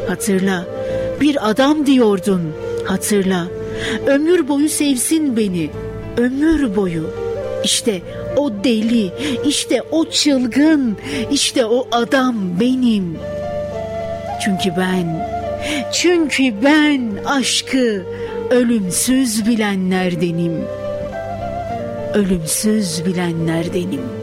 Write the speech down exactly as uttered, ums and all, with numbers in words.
Hatırla, bir adam diyordun, hatırla. Ömür boyu sevsin beni, ömür boyu. İşte o deli, işte o çılgın, işte o adam benim. Çünkü ben, çünkü ben aşkı ölümsüz bilenlerdenim. Ölümsüz bilenlerdenim.